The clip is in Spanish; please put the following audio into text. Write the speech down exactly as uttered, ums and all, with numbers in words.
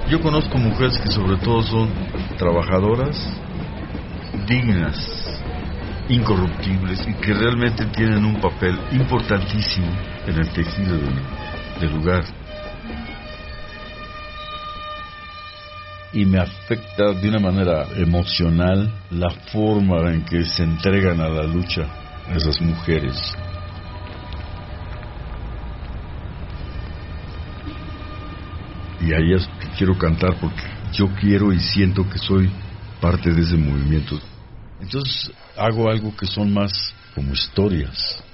Yo conozco mujeres que sobre todo son trabajadoras, dignas, incorruptibles y que realmente tienen un papel importantísimo en el tejido del, del lugar. Y me afecta de una manera emocional la forma en que se entregan a la lucha esas mujeres. Y a ellas quiero cantar porque yo quiero y siento que soy parte de ese movimiento. Entonces hago algo que son más como historias.